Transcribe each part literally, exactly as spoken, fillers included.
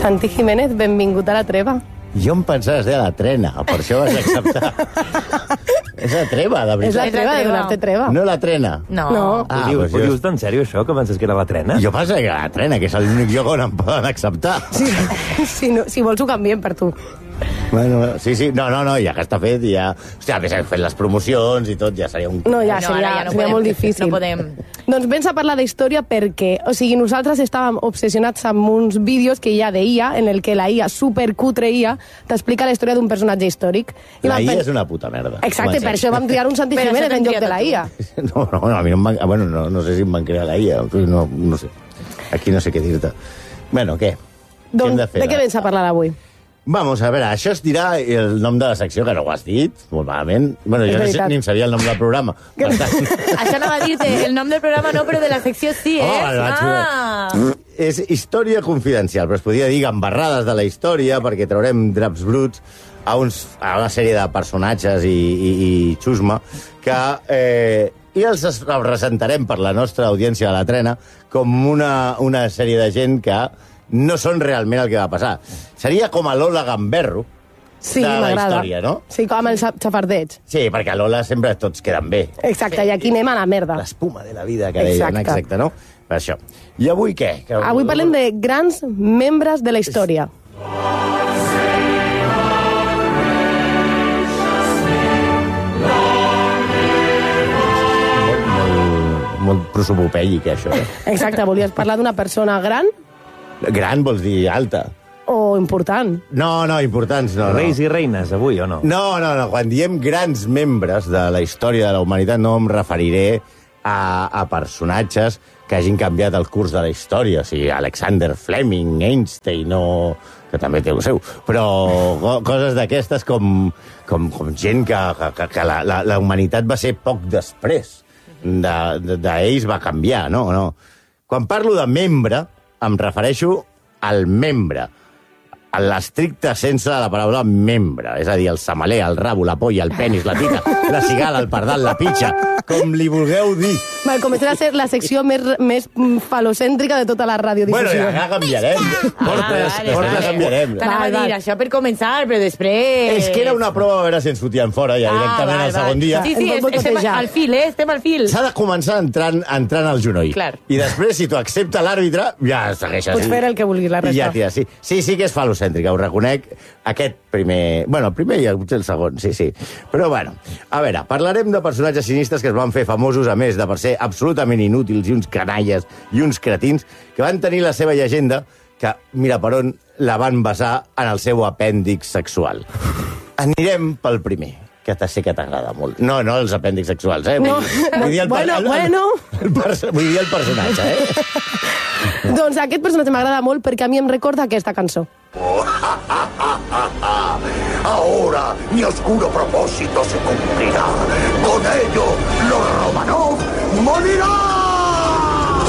Santi Jiménez, benvingut a la treva. Jo em pensava que es deia la trena, per això vas acceptar. És la treva, de veritat. És la treva de donar-te treva. No la trena. No. No. Ah, Ho dius, pues ho jo- dius tan sèrio, això, que penses que era la trena? Jo pensava que era la trena, que és l'únic lloc on em poden acceptar. Sí, si, no, si vols ho canviem per tu. Bueno, sí, sí, no, no, no, ja que està fet, ja... Hòstia, a més, hem fet les promocions i tot, ja seria un... No, ja No, seria, ara ja no seria podem. molt difícil. No podem. Doncs vens a parlar d'història perquè, o sigui, nosaltres estàvem obsessionats amb uns vídeos que hi ha de I A, en el que la I A, supercutre I A, t'explica la història d'un personatge històric. I La vam I A pen- és una puta merda. Exacte, per això vam triar un Santi Per això Jiménez t'hem en lloc triat de la tu. I A. No, no, no, a mi no em van... Bueno, no, no sé si em van crear la I A, no, no sé. Aquí no sé què dir-te. Bueno, què? Què hem Doncs, de fer? de què vens a parlar avui? Vamos, a veure, això es dirà el nom de la secció, que no ho has dit, molt malament. Bueno, És jo no sé, veritat. ni em sabia el nom del programa. Per tant... Això no va dir-te, el nom del programa no, però de la secció sí, eh? Oh, el vaig ah. És història confidencial, però es podria dir gambarrades de la història, perquè traurem draps bruts a, uns, a una sèrie de personatges i, i, i xusma que... Eh, i els es- els presentarem per la nostra audiència de la trena com una, una sèrie de gent que no són realment el que va passar. Seria com a Lola Gamberro, Sí, de la m'agrada. història, no? Sí, com el xa- xafardeig. Sí, perquè a Lola sempre tots queden bé. Exacte, i aquí anem a la merda. L'espuma de la vida, que deien, Exacte. exacte, no? Per això. I avui què? Que... Avui parlem de grans membres de la història. Molt, molt, molt prosopopèic, això. Eh? Exacte, volies parlar d'una persona gran Gran vols dir alta. o important? No, no, importants no. no. Reis i reines, avui, o no? No, no, no. Quan diem grans membres de la història de la humanitat no em referiré a, a personatges que hagin canviat el curs de la història. O sigui, Alexander Fleming, Einstein, o... que també té el seu. Però co- coses d'aquestes com, com, com gent que, que, que la, la, la humanitat va ser poc després d'ells de, de va canviar, no? no. Quan parlo de membre, em refereixo al membre, a l'estricte sense de la paraula membre, és a dir, el samaler, el rabo, la polla, el penis, la tita, la cigala, el pardal, la pitxa, com li vulgueu dir. Val, començarà a ser la secció més, més mm, falocèntrica de tota la Bueno, radiodifusió. ja, ja canviarem. Portes, vale, portes vale. canviarem. T'anava a Val, val. dir això per començar, però després... És que era una prova a veure si ens fotien fora ja directament val, al segon val. dia. Sí, sí, Ens vol es- estem boicotejar. al fil, eh? Estem al fil. S'ha de començar entrant, entrant al genoll. Clar. I després, si t'ho accepta l'àrbitre, ja segueixes. Pots fer el que vulguis, la I ja, resta. tia, sí. Sí, sí que és falocèntrica, ho reconec. Aquest primer... Bueno, el primer i potser el segon, sí, sí. Però, bueno, a veure, parlarem de personatges sinistres que es van fer famosos, a més de per ser absolutament inútils i uns canalles i uns cretins, que van tenir la seva llegenda que, mira per on, la van basar en el seu apèndix sexual. Anirem pel primer, que te sé que t'agrada molt. No, no els apèndix sexuals, eh? No, Vull dir el, per- bueno, el, el, bueno. El, perso- vull dir el personatge, eh? Doncs aquest personatge m'agrada molt perquè a mi em recorda aquesta cançó. Ahora mi oscuro propósito se cumplirá. Con ello, los Romanov morirán.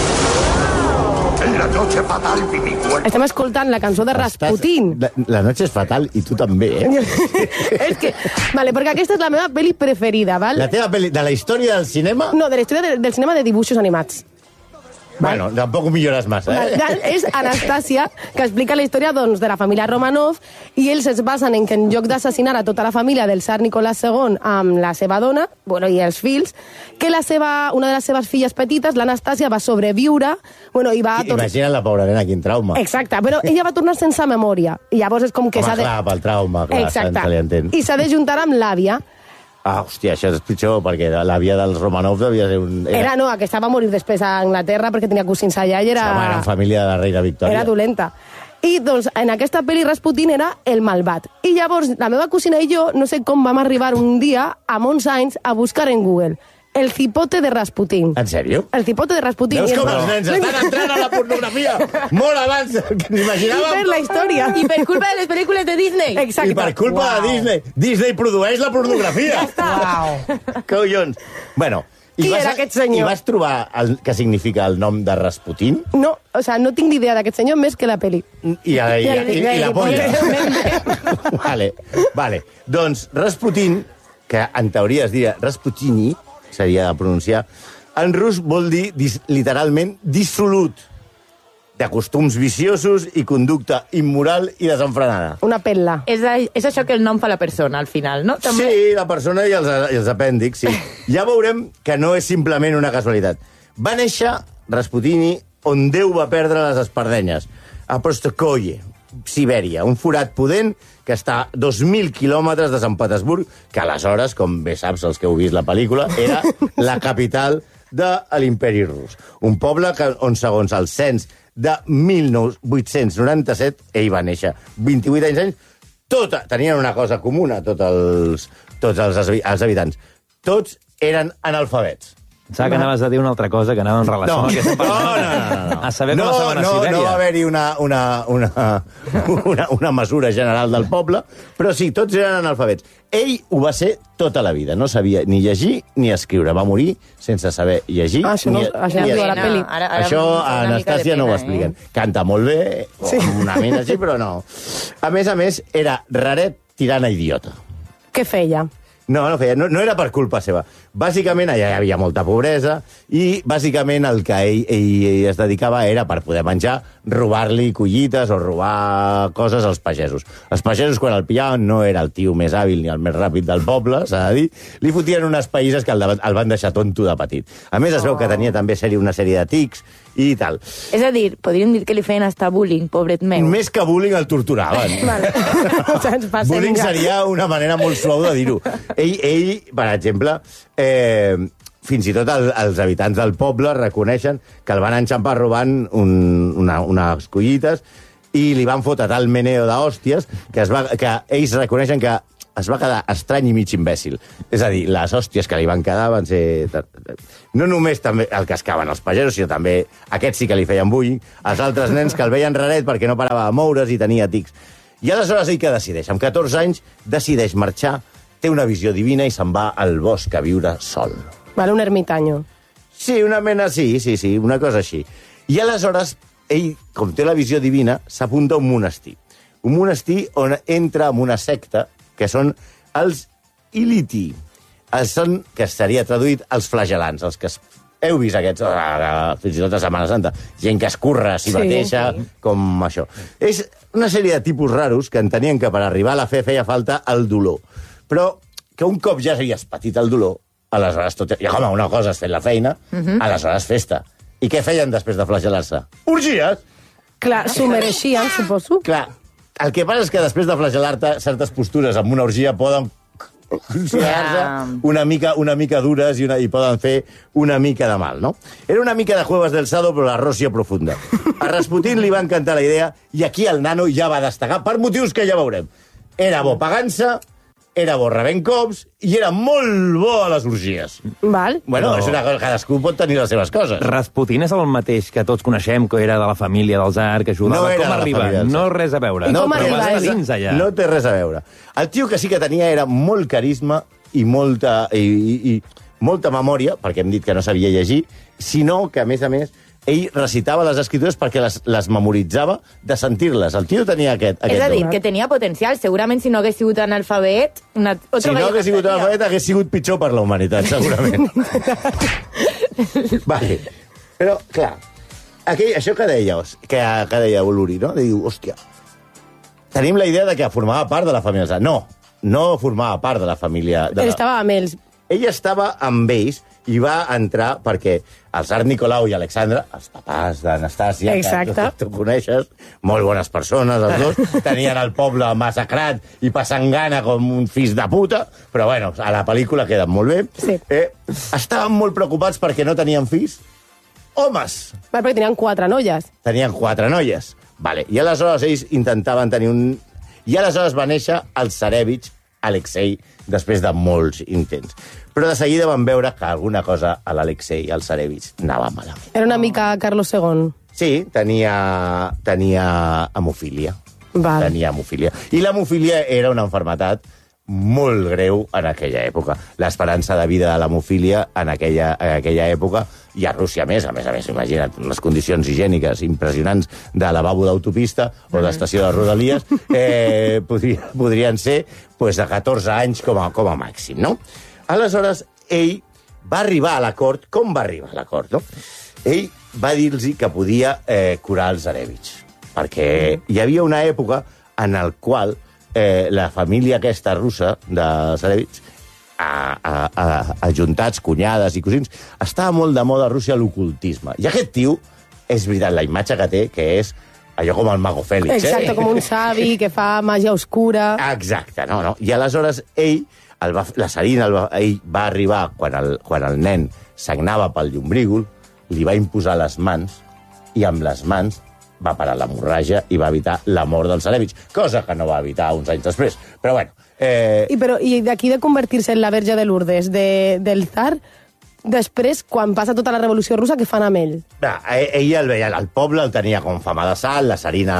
En la noche fatal vi mi cuerpo. Estem escoltant la cançó de Rasputin. La, la noche és fatal i tu també, eh? És que... Vale, perquè aquesta és la meva pel·li preferida, val? La teva pel·li... De la història del cinema? No, de la història de, del cinema de dibuixos animats. Bueno, tampoc ho millores massa, eh? Val, és Anastàcia, que explica la història doncs, de la família Romanov, i ells es basen en que en lloc d'assassinar a tota la família del tsar Nicolás segon amb la seva dona, bueno, i els fills, que la seva, una de les seves filles petites, l'Anastàcia, va sobreviure, bueno, i va... tor- Imagina't la pobra nena, quin trauma. Exacte, però ella va tornar sense memòria. I llavors és com que Home, s'ha de... clar, pel trauma, clar, Exacte. se li entén. I s'ha de juntar amb l'àvia. Ah, hòstia, això és pitjor, perquè l'àvia dels Romanov devia ser un... Era, no, aquesta va morir després a Anglaterra perquè tenia cosins allà i era... Home, era família de la reina Victòria. Era dolenta. I, doncs, en aquesta pel·li Rasputin era el malvat. I llavors, la meva cosina i jo, no sé com vam arribar un dia, amb onze anys, a buscar en Google el cipote de Rasputin. En sèrio? El cipote de Rasputin. Veus I com ens els va- nens estan entrant a la pornografia molt abans del que ens I imaginàvem? per la història. I per culpa de les pel·lícules de Disney. Exacte. I per culpa de Disney. Disney produeix la pornografia. Wow. Collons. Bueno, i Qui vas era a- aquest senyor? I vas trobar el que significa el nom de Rasputin? No, o sea, no tinc ni idea d'aquest senyor més que la pel·li. I, a, i, i, i, i la polla. vale, vale. Doncs Rasputin, que en teoria es diria Rasputini, seria de pronunciar, en rus vol dir dis, literalment dissolut. de costums viciosos i conducta immoral i desenfrenada. Una pel·la. És, a, és això que el nom fa la persona, al final, no? També... Sí, la persona i els, i els apèndix, sí. Ja veurem que no és simplement una casualitat. Va néixer Rasputini on Déu va perdre les espardenyes, a Prostokoye, Sibèria, un forat pudent que està a dos mil quilòmetres de Sant Petersburg, que aleshores, com bé saps els que heu vist la pel·lícula, era la capital de l'imperi rus. Un poble que, on, segons el cens de mil vuit-cents noranta-set, ell va néixer vint-i-vuit anys, anys tota, tenien una cosa comuna, tots els, tots els, els habitants. Tots eren analfabets. Pensava que anaves a dir una altra cosa que anava en relació No, amb aquesta no, persona. no, no, no. A saber no, com estaven a no, Sibèria. no va haver-hi una, una, una, una, una mesura general del poble, però sí, tots eren analfabets. Ell ho va ser tota la vida, no sabia ni llegir ni escriure. Va morir sense saber llegir Ah, això no- ni, això ni no diu a la escriure. pel·li. Ara, ara Això em fa a una mica de Anastàcia no ho pena, expliquen. Eh? Canta molt bé, o una mina així, però no. A més a més, era raret tirant a idiota. Què feia? No, no, feia, no, no era per culpa seva. Bàsicament, allà hi havia molta pobresa i, bàsicament, el que ell, ell, ell es dedicava era, per poder menjar, robar-li collites o robar coses als pagesos. Els pagesos, quan el pillaven, no era el tio més hàbil ni el més ràpid del poble, s'ha de dir, li fotien unes païses que el, el van deixar tonto de petit. A més, es veu que tenia també sèrie, una sèrie de tics i tal. És a dir, podríem dir que li feien hasta bullying, pobret meu. Més que bullying el torturaven. Vale. O sigui, ens passem Bullying ja. seria una manera molt suau de dir-ho. Ell, ell, per exemple, eh, fins i tot el, els habitants del poble reconeixen que el van enxampar robant un, una, unes collites i li van fotre tal meneo d'hòsties que, es va, que ells reconeixen que es va quedar estrany i mig imbècil. És a dir, les hòsties que li van quedar van ser... No només també el que escaven els pagesos, sinó també aquests sí que li feien bullying, els altres nens que el veien raret perquè no parava de moure's i tenia tics. I aleshores ell que decideix? Amb catorze anys decideix marxar, té una visió divina i se'n va al bosc a viure sol. Vale, un ermitaño. Sí, una mena, sí, sí, sí, una cosa així. I aleshores, ell, com té la visió divina, s'apunta a un monestir. Un monestir on entra en una secta que són els Iliti. Els són, que seria traduït, els flagelants, els que es... Heu vist aquests, fins i tot a Setmana Santa, gent que es curra a si Sí, mateixa, sí. com això. És una sèrie de tipus raros que entenien que per arribar a la fe feia falta el dolor. Però que un cop ja havies patit el dolor, aleshores tot... I home, una cosa és fer la feina, aleshores festa. I què feien després de flagelar-se? Orgies! Clar, s'ho mereixien, suposo. Clar, el que passa és que després de flagelar-te, certes postures amb una orgia poden considerar-se Ja. una mica, una mica dures i, una, i poden fer una mica de mal, no? Era una mica de Jueves del Sado, però la ròssia profunda. A Rasputin li va encantar la idea i aquí el nano ja va destacar per motius que ja veurem. Era bo pagant-se, era bo rebent cops i era molt bo a les orgies. Val. Bueno, No. és una cosa, cadascú pot tenir les seves coses. Rasputin és el mateix que tots coneixem, que era de la família del tsar, que ajudava. No era com de la arriba? família del tsar. No res a veure. I no, com però arriba va ell? estar dins allà. No té res a veure. El tio que sí que tenia era molt carisma i molta, i, i, i molta memòria, perquè hem dit que no sabia llegir, sinó que, a més a més, ell recitava les escritures perquè les, les memoritzava de sentir-les. El tio tenia aquest, aquest És a dir, don. que tenia potencial. Segurament, si no hagués sigut analfabet... Una, otro Si no gallo hagués sigut cantaria. analfabet, hagués sigut pitjor per la humanitat, segurament. Vale. Però, clar, aquell, això que deia, que, que deia Oluri, no? Diu, hòstia, tenim la idea de que formava part de la família. No, no formava part de la família. De Ell la... estava amb ells. Ell estava amb ells i va entrar perquè el tsar Nicolau i Alexandre, els papàs d'Anastàcia, Exacte. que tu, tu coneixes, molt bones persones, els dos, tenien el poble massacrat i passant gana com un fills de puta, però bueno, a la pel·lícula queden molt bé. Sí. Eh, estaven molt preocupats perquè no tenien fills. Homes! Val, perquè tenien quatre noies. Tenien quatre noies. Vale. I aleshores ells intentaven tenir un... I aleshores va néixer el tsarevich Alexei, després de molts intents. Però de seguida van veure que alguna cosa a l'Alexei, al tsarevich, anava malament. Era una mica Carlos segon. Sí, tenia, tenia hemofília. Val. Tenia hemofília. I l'hemofília era una malaltia molt greu en aquella època. L'esperança de vida de l'hemofília en aquella, en aquella època, i a Rússia a més, a més a més, imagina't, les condicions higièniques impressionants de lavabo d'autopista o d'estació de Rodalies, eh, podria, podrien ser pues, de catorze anys com a, com a màxim, no? Aleshores, ell va arribar a la cort. Com va arribar a la cort, no? Ell va dir-los que podia eh, curar els Zarevich. Perquè hi havia una època en el qual eh, la família aquesta russa de Zarevich, a, a, a, ajuntats, cunyades i cosins, estava molt de moda a Rússia l'ocultisme. I aquest tio, és veritat, la imatge que té, que és allò com el Mago Fèlix. Exacte, eh? com un savi que fa màgia oscura. Exacte, no, no. I aleshores ell, el va, la Sarina, el va, ell va arribar, quan el, quan el nen sagnava pel llombrígol, li va imposar les mans, i amb les mans va parar l'hemorràgia i va evitar la mort dels Zarevich, cosa que no va evitar uns anys després. Però bueno... Eh... I, però, i d'aquí de convertir-se en la Verge de Lourdes de, del tsar, després, quan passa tota la revolució russa, què fan amb ell? Ah, ell el veia, el poble el tenia com fama de sal, la Sarina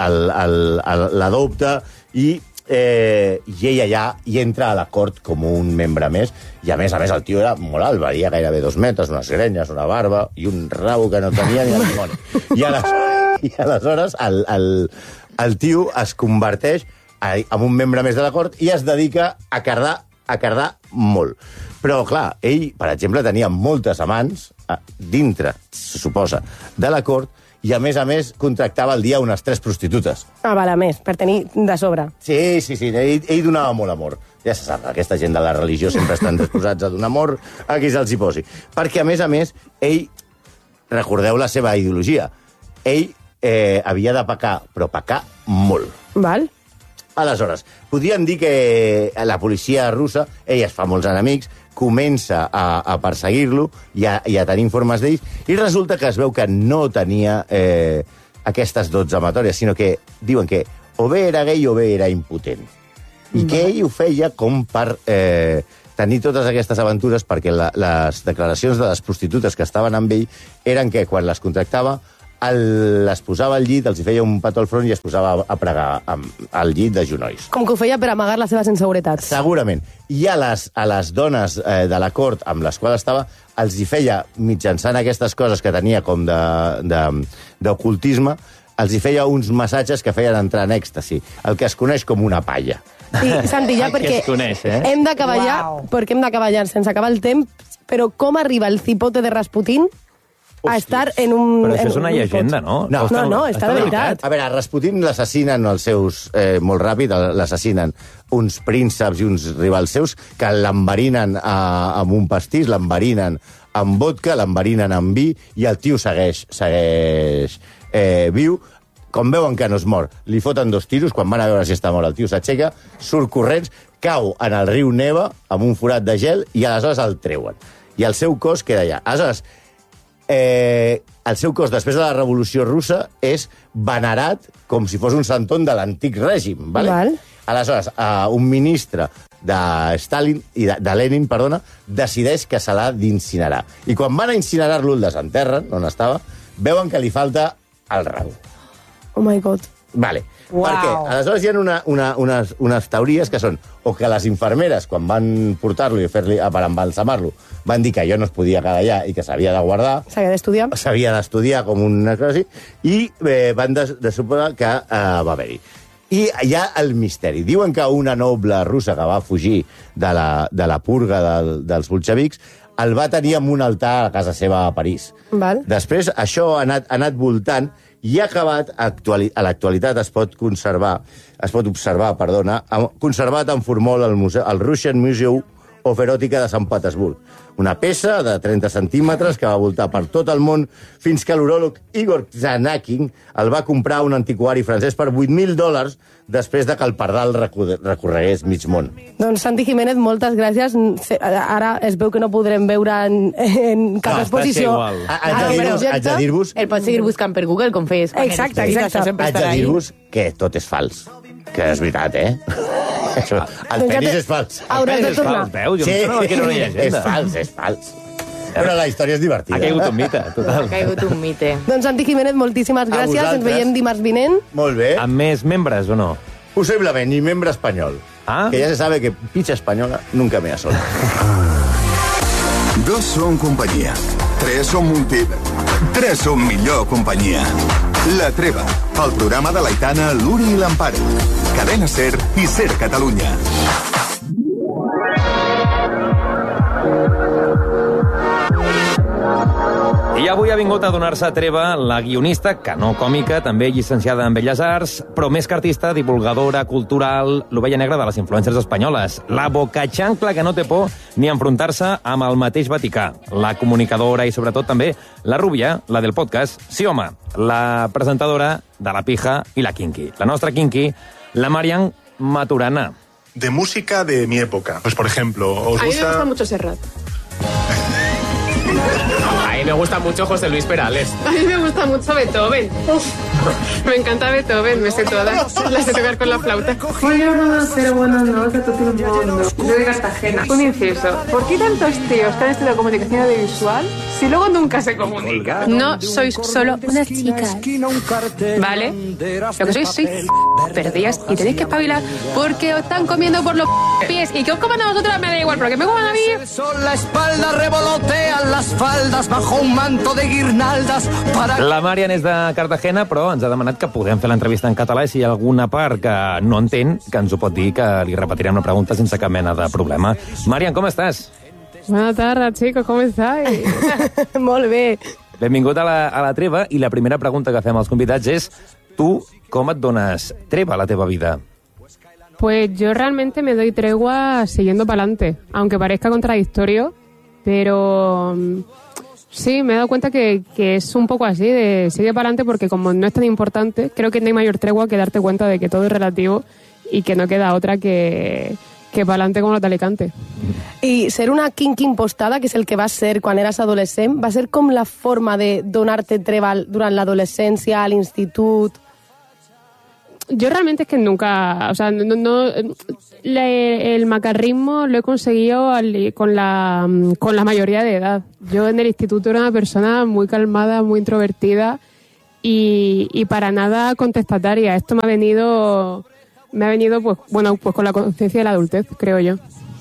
l'adopta, i, eh, i ell allà hi entra a la cort com un membre més, i a més a més el tio era molt alt, valia gairebé dos metres, unes grenyes, una barba, i un rabo que no tenia ni el dimoni. I aleshores, i aleshores el, el, el tio es converteix en un membre més de la cort i es dedica a cardar, a cardar molt. Però, clar, ell, per exemple, tenia moltes amants dintre, se suposa, de la cort, i, a més a més, contractava al dia unes tres prostitutes. Ah, val, a més, per tenir de sobre. Sí, sí, sí, ell, ell donava molt amor. Ja se sap, aquesta gent de la religió sempre estan disposats a donar amor a qui se'ls hi posi. Perquè, a més a més, ell, recordeu la seva ideologia, ell eh, havia de pecar, però pecar molt. Val. Aleshores, podien dir que la policia russa, ell es fa molts enemics, comença a, a perseguir-lo i a, i a tenir informes d'ells, i resulta que es veu que no tenia eh, aquestes dotze amatòries, sinó que diuen que o bé era gay o bé era impotent. I mm. que ell ho feia com per eh, tenir totes aquestes aventures, perquè la, les declaracions de les prostitutes que estaven amb ell eren que quan les contractava el, les posava al llit, els hi feia un petó al front i es posava a pregar al llit de genolls. Com que ho feia per amagar les seves inseguretats. Segurament. I a les, a les dones eh, de la cort amb les quals estava, els hi feia, mitjançant aquestes coses que tenia com d'ocultisme, els hi feia uns massatges que feien entrar en èxtasi, el que es coneix com una palla. I, Santi, ja perquè coneix, eh? hem d'acabar ja, perquè hem d'acabar ja sense acabar el temps, però com arriba el cipote de Rasputín a estar en un... Però això és una llegenda, no? No, no, no, està de veritat. A veure, a Rasputín l'assassinen els seus, eh, molt ràpid, l'assassinen uns prínceps i uns rivals seus que l'enverinen amb un pastís, l'enverinen amb vodka, l'enverinen amb vi, i el tio segueix, segueix eh, viu. Com veuen que no es mor, li foten dos tiros, quan van a veure si està mort el tio s'aixeca, surt corrents, cau en el riu Neva amb un forat de gel i aleshores el treuen. I el seu cos queda allà. Aleshores, Eh, el seu cos, després de la Revolució Russa, és venerat com si fos un santon de l'antic règim. Vale? Val. Aleshores, eh, un ministre de Stalin, i de, de Lenin, perdona, decideix que se l'ha d'incinerar. I quan van a incinerar-lo, el desenterren, on estava, veuen que li falta el rabo. Oh my God. Vale. Uau. Per què? Aleshores hi ha una, una, unes, unes teories que són o que les infermeres, quan van portar-lo i fer-li per embalsamar-lo, van dir que allò no es podia quedar allà i que s'havia de guardar. S'havia d'estudiar. S'havia d'estudiar com una cosa així, i eh, van de, de suposar que eh, va haver-hi. I hi ha el misteri. Diuen que una noble russa que va fugir de la, de la purga del, dels bolxevics el va tenir en un altar a casa seva a París. Val. Després això ha anat, ha anat voltant i ha acabat, actuali, a l'actualitat es pot conservar, es pot observar, perdona, conservat en formol al, museu, al Russian Museum of Eròtica de Sant Petersburg. Una peça de trenta centímetres que va voltar per tot el món fins que l'uròleg Igor Zanakin el va comprar un antiquari francès per vuit mil dòlars després de que el pardal recorregués mig món. Doncs Santi Jiménez, moltes gràcies. Ara es veu que no podrem veure en, en cap No, exposició. Haig de dir-vos... El pots seguir buscant per Google, com feies quan Exacte, eres petit, exacte. això sempre Haig de estarà ahí. dir-vos que tot és fals. Que és veritat, eh? Això, el Doncs ja penis te- és fals. Hauràs de És fals, tornar. veus? Jo em semblava que era una és llegenda. fals, és fals. Però la història és divertida. Ha caigut un mite, Ha total. caigut un mite. Doncs Santi Jiménez, moltíssimes gràcies. vosaltres. Ens veiem dimarts vinent. Molt bé. Amb més membres o no? Posiblemente, ni miembro español. Ah. Que ya se sabe que picha española nunca me ha sola. Dos són companyia. Tres són multi... Tres són millor companyia. La Treva, el programa de l'Aitana, l'Uri i l'Amparo. Cadena Ser i Ser Catalunya. I I avui ha vingut a donar-se treva la guionista, que no còmica, també llicenciada en Belles Arts, però més que artista, divulgadora cultural, l'ovella negra de les influèncers espanyoles, la bocachancla que no té por ni enfrontar-se amb el mateix Vaticà, la comunicadora i sobretot també la rubia, la del podcast, sí home, la presentadora de La Pija i la Kinky. La nostra Kinky, la Marian Maturana. De música de mi época. Pues por ejemplo, ¿os gusta? A mí me gusta mucho Serrat. A mí me gusta mucho José Luis Perales. A mí me gusta mucho Beethoven. Me encanta Beethoven, me sé todas. Las sé tocar con la flauta. Hola, buenas, pero buenas noches a todo el mundo. Soy de Cartagena. Un inciso. ¿Por qué tantos tíos que han estudiado comunicación audiovisual si luego nunca se comunican? No sois solo unas chicas, ¿vale? Lo que sois sois perdidas y tenéis que espabilar porque os están comiendo por los pies. Y que os coman a vosotras me da igual, pero que me coman a mí. La espalda revolotean las faldas bajo un manto de guirnaldas para... La Marian és de Cartagena, però ens ha demanat que podem fer l'entrevista en català i si hi ha alguna part que no entén, que ens ho pot dir, que li repetirem la pregunta sense cap mena de problema. Marian, com estàs? Buenas tardes, chicos, ¿cómo estáis? Molt bé. Benvingut a la, a la treva, i la primera pregunta que fem als convidats és: tu com et dones treva a la teva vida? Pues yo realmente me doy tregua siguiendo para adelante, aunque parezca contradictorio, pero sí, me he dado cuenta que, que es un poco así, de sigue para adelante porque como no es tan importante, creo que no hay mayor tregua que darte cuenta de que todo es relativo y que no queda otra que, que para adelante como los de Alicante. I ser una kinky impostada, que és el que vas ser quan eres adolescent, va ser com la forma de donar-te treva durant l'adolescència, a l'institut... Yo realmente es que nunca, o sea, no, no le, el macarrismo lo he conseguido al, con la con la mayoría de edad. Yo en el instituto era una persona muy calmada, muy introvertida y, y para nada contestataria. Esto me ha venido, me ha venido, pues, bueno, pues con la conciencia de la adultez, creo yo.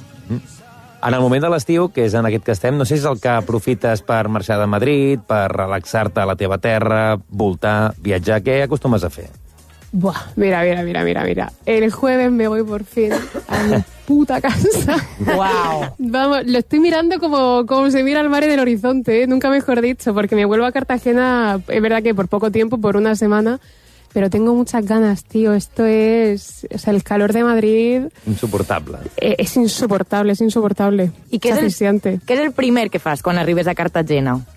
En el moment de l'estiu, que és en aquest que estem, no sé si és el que aprofites per marxar de Madrid, per relaxar-te a la teva terra, voltar, viatjar, què acostumes a fer? Buah, mira, mira, mira, mira, mira. El jueves me voy por fin a mi puta casa. Wow. Vamos, lo estoy mirando como, como se mira el mar en el horizonte, ¿eh? Nunca mejor dicho, porque me vuelvo a Cartagena, es verdad que por poco tiempo, por una semana, pero tengo muchas ganas, tío. Esto es, o sea, el calor de Madrid... Insoportable. Eh, és insoportable, és insoportable. I què és, el, què és el primer que fas quan arribes a Cartagena?